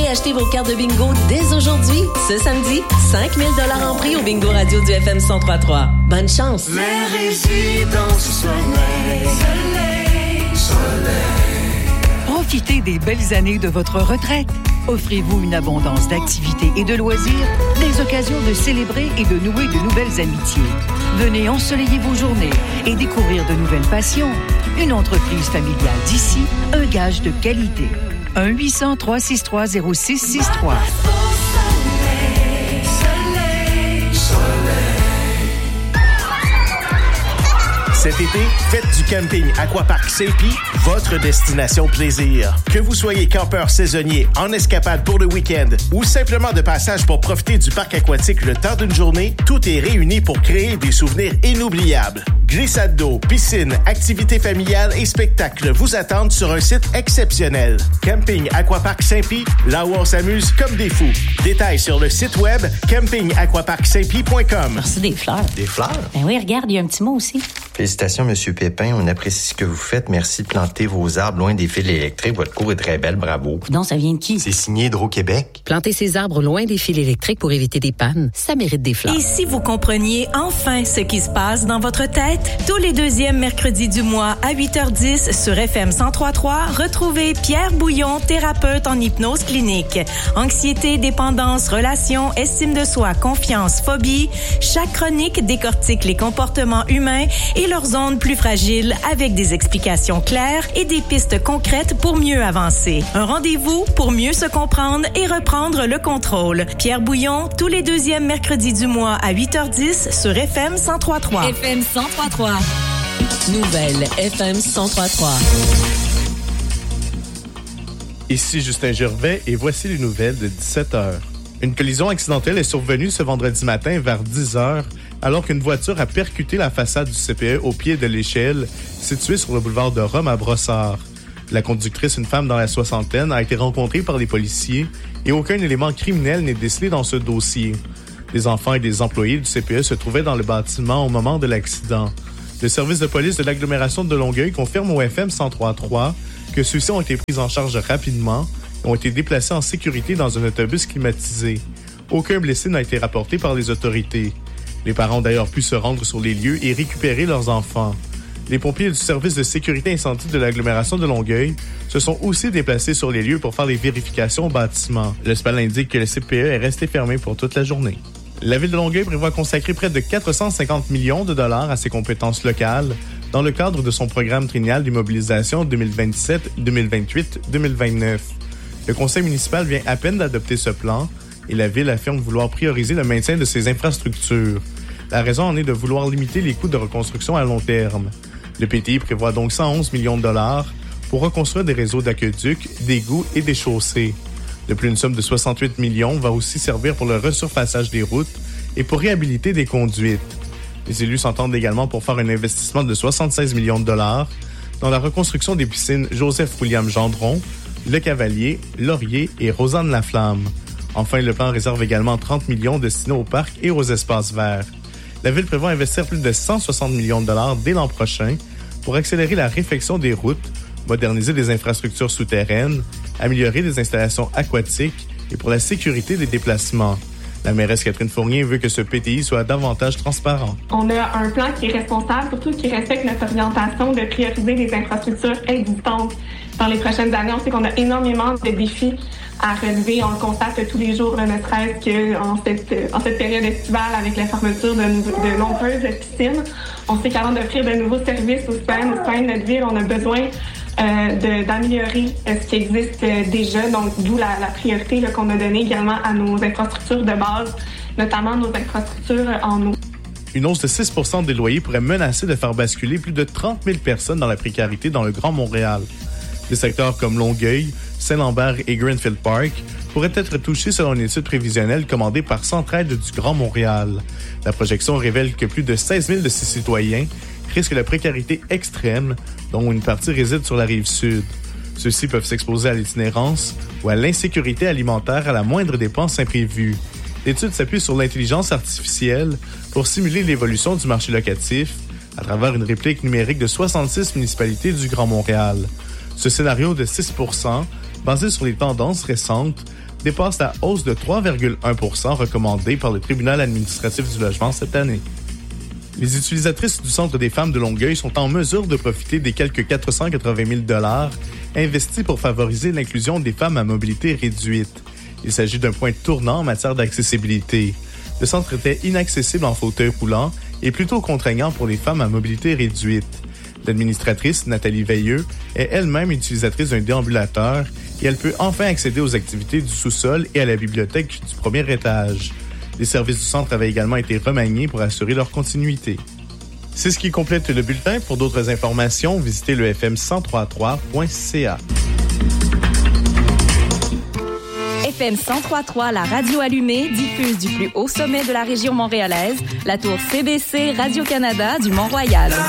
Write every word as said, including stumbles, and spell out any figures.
acheter vos cartes de bingo dès aujourd'hui. Ce samedi, cinq mille dollars en prix au bingo radio du F M cent trois point trois. Bonne chance! Les résidences soleil, soleil, soleil. Profitez des belles années de votre retraite. Offrez-vous une abondance d'activités et de loisirs, des occasions de célébrer et de nouer de nouvelles amitiés. Venez ensoleiller vos journées et découvrir de nouvelles passions. Une entreprise familiale d'ici, un gage de qualité. un huit cents, trois six trois, zéro six six trois. Cet été, faites du camping Aquapark Saint-Pie votre destination plaisir. Que vous soyez campeur saisonnier, en escapade pour le week-end ou simplement de passage pour profiter du parc aquatique le temps d'une journée, tout est réuni pour créer des souvenirs inoubliables. Glissade d'eau, piscine, activités familiales et spectacles vous attendent sur un site exceptionnel. Camping Aquapark Saint-Pie, là où on s'amuse comme des fous. Détails sur le site web camping aquapark saint pie point com. Merci des fleurs. Des fleurs? Ben oui, regarde, il y a un petit mot aussi. Félicitations, Monsieur Pépin. On apprécie ce que vous faites. Merci de planter vos arbres loin des fils électriques. Votre cour est très belle. Bravo. Donc, ça vient de qui? C'est signé Hydro-Québec. Planter ces arbres loin des fils électriques pour éviter des pannes, ça mérite des fleurs. Et si vous compreniez enfin ce qui se passe dans votre tête, tous les deuxièmes mercredis du mois à huit heures dix sur F M cent trois point trois, retrouvez Pierre Bouillon, thérapeute en hypnose clinique. Anxiété, dépendance, relations, estime de soi, confiance, phobie. Chaque chronique décortique les comportements humains et leurs zones plus fragiles avec des explications claires et des pistes concrètes pour mieux avancer. Un rendez-vous pour mieux se comprendre et reprendre le contrôle. Pierre Bouillon, tous les deuxièmes mercredis du mois à huit heures dix sur F M cent trois point trois. F M cent trois point trois. Nouvelle F M cent trois point trois. Ici Justin Gervais et voici les nouvelles de dix-sept heures. Une collision accidentelle est survenue ce vendredi matin vers dix heures alors qu'une voiture a percuté la façade du C P E au pied de l'échelle située sur le boulevard de Rome à Brossard. La conductrice, une femme dans la soixantaine, a été rencontrée par les policiers et aucun élément criminel n'est décelé dans ce dossier. Des enfants et des employés du C P E se trouvaient dans le bâtiment au moment de l'accident. Le service de police de l'agglomération de Longueuil confirme au F M cent trois point trois que ceux-ci ont été pris en charge rapidement et ont été déplacés en sécurité dans un autobus climatisé. Aucun blessé n'a été rapporté par les autorités. Les parents ont d'ailleurs pu se rendre sur les lieux et récupérer leurs enfants. Les pompiers du service de sécurité incendie de l'agglomération de Longueuil se sont aussi déplacés sur les lieux pour faire les vérifications au bâtiment. Le S P A L indique que le C P E est resté fermé pour toute la journée. La Ville de Longueuil prévoit consacrer près de quatre cent cinquante millions de dollars à ses compétences locales dans le cadre de son programme triennal d'immobilisation deux mille vingt-sept, deux mille vingt-huit, deux mille vingt-neuf. Le conseil municipal vient à peine d'adopter ce plan et la Ville affirme vouloir prioriser le maintien de ses infrastructures. La raison en est de vouloir limiter les coûts de reconstruction à long terme. Le P T I prévoit donc cent onze millions de dollars pour reconstruire des réseaux d'aqueducs, d'égouts et des chaussées. De plus, une somme de soixante-huit millions va aussi servir pour le resurfaçage des routes et pour réhabiliter des conduites. Les élus s'entendent également pour faire un investissement de soixante-seize millions de dollars dans la reconstruction des piscines Joseph-William Gendron, Le Cavalier, Laurier et Rosanne Laflamme. Enfin, le plan réserve également trente millions destinés aux parcs et aux espaces verts. La Ville prévoit investir plus de cent soixante millions de dollars dès l'an prochain pour accélérer la réfection des routes, moderniser les infrastructures souterraines, améliorer les installations aquatiques et pour la sécurité des déplacements. La mairesse Catherine Fournier veut que ce P T I soit davantage transparent. On a un plan qui est responsable, surtout qui respecte notre orientation de prioriser les infrastructures existantes dans les prochaines années. On sait qu'on a énormément de défis à relever. On le constate tous les jours, ne serait-ce qu'en cette, en cette période estivale avec la fermeture de, de nombreuses piscines. On sait qu'avant d'offrir de nouveaux services aux citoyens, aux citoyens de notre ville, on a besoin euh, de, d'améliorer euh, ce qui existe euh, déjà. Donc, d'où la, la priorité là, qu'on a donnée également à nos infrastructures de base, notamment nos infrastructures en eau. Une hausse de six pour cent des loyers pourrait menacer de faire basculer plus de trente mille personnes dans la précarité dans le Grand Montréal. Des secteurs comme Longueuil, Saint-Lambert et Greenfield Park pourraient être touchés selon une étude prévisionnelle commandée par Centraide du Grand Montréal. La projection révèle que plus de seize mille de ces citoyens risquent la précarité extrême, dont une partie réside sur la rive sud. Ceux-ci peuvent s'exposer à l'itinérance ou à l'insécurité alimentaire à la moindre dépense imprévue. L'étude s'appuie sur l'intelligence artificielle pour simuler l'évolution du marché locatif à travers une réplique numérique de soixante-six municipalités du Grand Montréal. Ce scénario de six pour cent, basé sur les tendances récentes, dépasse la hausse de trois virgule un pour cent recommandée par le tribunal administratif du logement cette année. Les utilisatrices du Centre des femmes de Longueuil sont en mesure de profiter des quelques quatre cent quatre-vingt mille dollars investis pour favoriser l'inclusion des femmes à mobilité réduite. Il s'agit d'un point tournant en matière d'accessibilité. Le centre était inaccessible en fauteuil roulant et plutôt contraignant pour les femmes à mobilité réduite. L'administratrice, Nathalie Veilleux, est elle-même utilisatrice d'un déambulateur et elle peut enfin accéder aux activités du sous-sol et à la bibliothèque du premier étage. Les services du centre avaient également été remaniés pour assurer leur continuité. C'est ce qui complète le bulletin. Pour d'autres informations, visitez le f m cent trois trois point c a. F M cent trois point trois, la radio allumée, diffuse du plus haut sommet de la région montréalaise, la tour C B C Radio-Canada du Mont-Royal.